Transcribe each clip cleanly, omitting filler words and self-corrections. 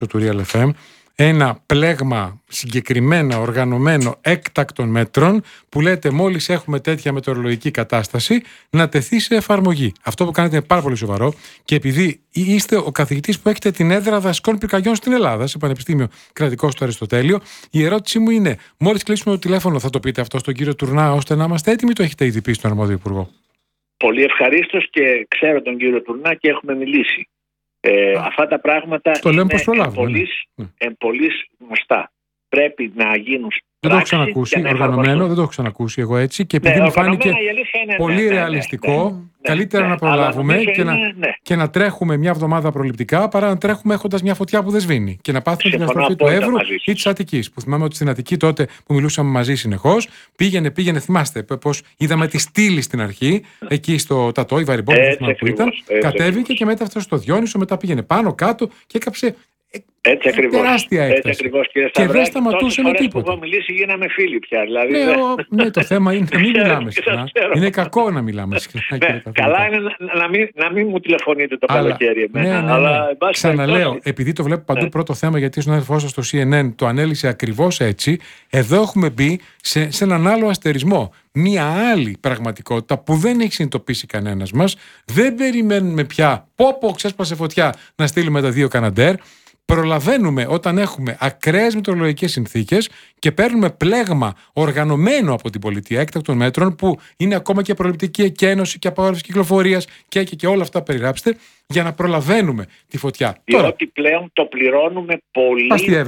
του Real FM, ένα πλέγμα συγκεκριμένα οργανωμένο έκτακτων μέτρων που λέτε μόλις έχουμε τέτοια μετεωρολογική κατάσταση να τεθεί σε εφαρμογή. Αυτό που κάνετε είναι πάρα πολύ σοβαρό και επειδή είστε ο καθηγητής που έχετε την έδρα δασικών πυρκαγιών στην Ελλάδα, σε Πανεπιστήμιο Κρατικό στο Αριστοτέλειο, η ερώτησή μου είναι, μόλις κλείσουμε το τηλέφωνο θα το πείτε αυτό στον κύριο Τουρνά ώστε να είμαστε έτοιμοι, το έχετε ήδη πει στον αρμόδιο υπουργό? Πολύ ευχαρίστως και ξέρω τον κύριο Τουρνά και έχουμε μιλήσει. Αυτά τα πράγματα είναι εμπολής γνωστά. Πρέπει να γίνουν. Δεν το έχω ξανακούσει οργανωμένο, δεν το έχω ξανακούσει εγώ έτσι. Και επειδή μου φάνηκε πολύ ρεαλιστικό, καλύτερα να προλάβουμε και να τρέχουμε μια εβδομάδα προληπτικά παρά να τρέχουμε έχοντας μια φωτιά που δεν σβήνει. Και να πάθουμε την καταστροφή του Εύρου ή της Αττικής. Που θυμάμαι ότι στην Αττική τότε που μιλούσαμε μαζί συνεχώς, πήγαινε, θυμάστε πώς είδαμε τη στήλη στην αρχή, εκεί στο Τατό, η Βαρυμπόλη που ήταν, κατέβηκε και μετά έφτασε στο Διόνυσο, μετά πήγαινε πάνω κάτω και έκαψε. Έτσι ακριβώς. Και δεν σταματούσε με τίποτα. Που έχω μιλήσει γίναμε φίλοι πια. Δηλαδή, ναι, το θέμα είναι να μην μιλάμε συχνά. Είναι κακό να μιλάμε συχνά. Καλά είναι να μην μου τηλεφωνείτε το καλοκαίρι. Ξαναλέω, επειδή το βλέπω παντού πρώτο θέμα, γιατί ο συνάδελφός σας στο CNN το ανέλησε ακριβώς έτσι, εδώ έχουμε μπει σε έναν άλλο αστερισμό. Μία άλλη πραγματικότητα που δεν έχει συνειδητοποιήσει κανένας μας. Δεν περιμένουμε πια ξέσπασε φωτιά να στείλουμε τα 2 Καναντέρ. Προλαβαίνουμε όταν έχουμε ακραίες μετεωρολογικές συνθήκες και παίρνουμε πλέγμα οργανωμένο από την πολιτεία έκτακτων μέτρων που είναι ακόμα και προληπτική εκένωση και απαγόρευση κυκλοφορίας και όλα αυτά περιγράψτε για να προλαβαίνουμε τη φωτιά. Διότι πλέον το πληρώνουμε πολύ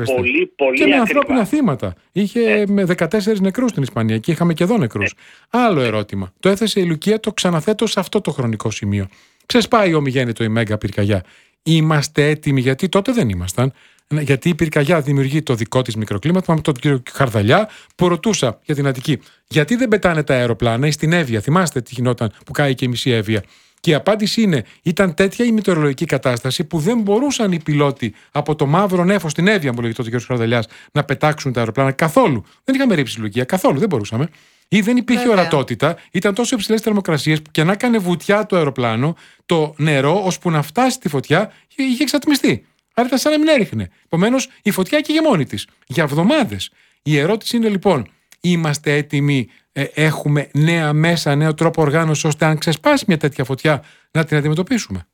και με ανθρώπινα θύματα. Είχε με 14 νεκρούς στην Ισπανία και είχαμε και εδώ νεκρούς. Άλλο ερώτημα. Το έθεσε η Λουκία, το ξαναθέτω σε αυτό το χρονικό σημείο. Ξεσπάει ομιγέννητο η μέγα πυρκαγιά. Είμαστε έτοιμοι, γιατί τότε δεν ήμασταν. Γιατί η πυρκαγιά δημιουργεί το δικό της μικροκλίμα. Πάμε τον κύριο Χαρδαλιά που ρωτούσα για την Αττική. Γιατί δεν πετάνε τα αεροπλάνα ή στην Εύβοια? Θυμάστε τι γινόταν που κάει και η μισή Εύβοια. Και η απάντηση είναι: ήταν τέτοια η μετεωρολογική κατάσταση που δεν μπορούσαν οι πιλότοι από το μαύρο νέφος στην Εύβοια, μου λέγει τότε ο κ. Χαρδαλιάς, να πετάξουν τα αεροπλάνα καθόλου. Δεν είχαμε ρίψει λογία καθόλου, δεν μπορούσαμε. Ή δεν υπήρχε ορατότητα, ήταν τόσο υψηλές θερμοκρασίες που και να έκανε βουτιά το αεροπλάνο, το νερό, ώσπου να φτάσει στη φωτιά, είχε εξατμιστεί. Άρα ήταν σαν να μην έριχνε. Επομένως, η φωτιά έκαιγε μόνη της για εβδομάδες. Η ερώτηση είναι λοιπόν, είμαστε έτοιμοι, έχουμε νέα μέσα, νέο τρόπο οργάνωσης, ώστε αν ξεσπάσει μια τέτοια φωτιά να την αντιμετωπίσουμε?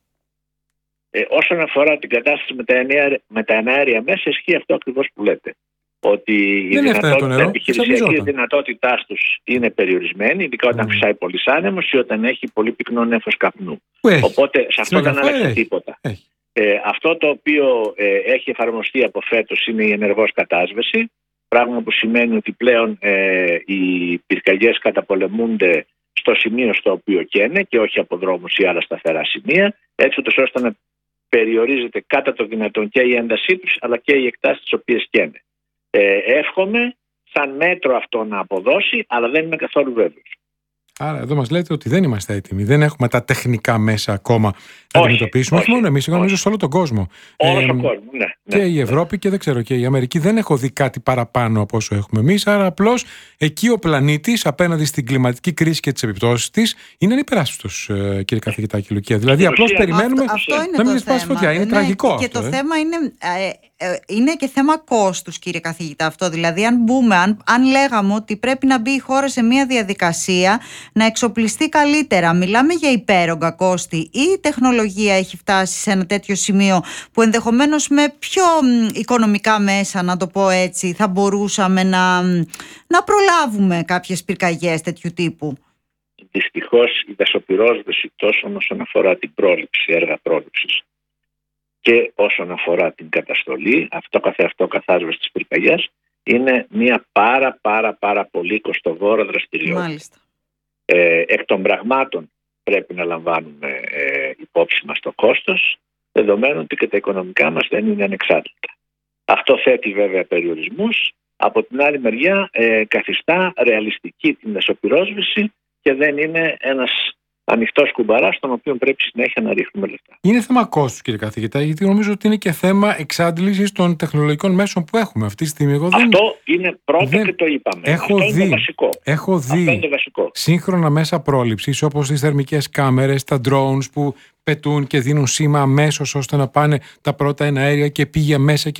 Όσον αφορά την κατάσταση με τα εναέρια μέσα, ισχύει αυτό ακριβώς που λέτε. Ότι η επιχειρησιακή δυνατότητά τους είναι περιορισμένη, ειδικά όταν φυσάει πολύ άνεμος ή όταν έχει πολύ πυκνό νέφος καπνού. Οπότε σε αυτό δεν άλλαξε τίποτα. Αυτό το οποίο έχει εφαρμοστεί από φέτος είναι η ενεργός κατάσβεση, πράγμα που σημαίνει ότι πλέον οι πυρκαγιές καταπολεμούνται στο σημείο στο οποίο καίνε και όχι από δρόμους ή άλλα σταθερά σημεία, έτσι ώστε να περιορίζεται κατά το δυνατόν και η έντασή τους αλλά και οι εκτάσεις τις οποίες καίνε. Εύχομαι σαν μέτρο αυτό να αποδώσει, αλλά δεν είμαι καθόλου βέβαιος. Άρα εδώ μας λέτε ότι δεν είμαστε έτοιμοι, δεν έχουμε τα τεχνικά μέσα ακόμα να αντιμετωπίσουμε. Όχι μόνο εμείς, εγώ νομίζω σε όλο τον κόσμο. Όλο τον κόσμο, ναι. Και η Ευρώπη και δεν ξέρω και η Αμερική δεν έχω δει κάτι παραπάνω από όσο έχουμε εμείς. Άρα απλώς εκεί ο πλανήτης απέναντι στην κλιματική κρίση και τις επιπτώσεις της είναι ανυπεράσπιστος, κύριε καθηγητά και Λουκία. Δηλαδή απλώς περιμένουμε να μην σπάσει φωτιά. Είναι τραγικό και αυτό. Και το θέμα είναι και θέμα κόστους, κύριε καθηγητά, αυτό. Δηλαδή, αν λέγαμε ότι πρέπει να μπει η χώρα σε μια διαδικασία να εξοπλιστεί καλύτερα, μιλάμε για υπέρογκα κόστη, ή η τεχνολογία έχει φτάσει σε ένα τέτοιο σημείο που ενδεχομένως με πιο οικονομικά μέσα, να το πω έτσι, θα μπορούσαμε να προλάβουμε κάποιες πυρκαγιές τέτοιου τύπου? Δυστυχώς η δασοπυρόσβεση τόσο όσον αφορά την πρόληψη, έργα πρόληψης, και όσον αφορά την καταστολή, αυτό καθεαυτό καθάρισμα της πυρκαγιάς, είναι μια πάρα πολύ κοστοβόρα δραστηριότητα. Μάλιστα. Εκ των πραγμάτων πρέπει να λαμβάνουμε υπόψη μας το κόστος, δεδομένου ότι και τα οικονομικά μας δεν είναι ανεξάρτητα. Αυτό θέτει βέβαια περιορισμούς. Από την άλλη μεριά καθιστά ρεαλιστική την δασοπυρόσβεση και δεν είναι ένας ανοιχτός κουμπαράς, στον οποίο πρέπει συνέχεια να ρίχνουμε λεφτά. Είναι θέμα κόστους, κύριε καθηγητά, γιατί νομίζω ότι είναι και θέμα εξάντλησης των τεχνολογικών μέσων που έχουμε αυτή τη στιγμή. Αυτό είναι πρώτο και το είπαμε. Αυτό είναι το βασικό. Έχω δει σύγχρονα μέσα πρόληψης, όπως τις θερμικές κάμερες, τα drones που πετούν και δίνουν σήμα αμέσως ώστε να πάνε τα πρώτα εναέρια και πήγε μέσα